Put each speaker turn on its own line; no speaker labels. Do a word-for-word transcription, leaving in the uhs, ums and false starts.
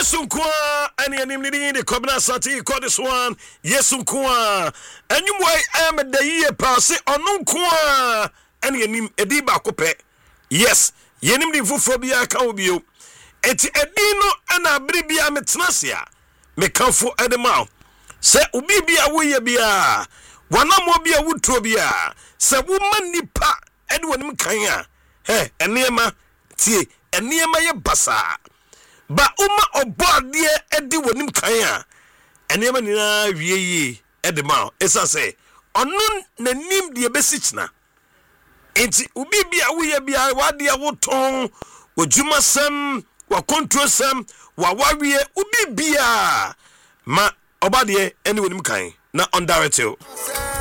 Yesu kwa ani anim ni de kobna sati ko this one Yesu kwa anwumwe am da yie paase onu kwa ani anim edi ba kopɛ yes yenim di fofo bia ka obio eti edi no ana bere bia metnasia me kanfo edema se obi bia woye bia wanamo bia wuto bia se wo manipa ede wonim kan a he enema tie enema ye basa ba uma obode ede wonim kan a enema ni na wieye ede ma esa se onu nanim de besichna enti obi bia woye bia wade woton wodwuma sam wa control sam wa wawie obi bia ma obade ene wonim kan na on directive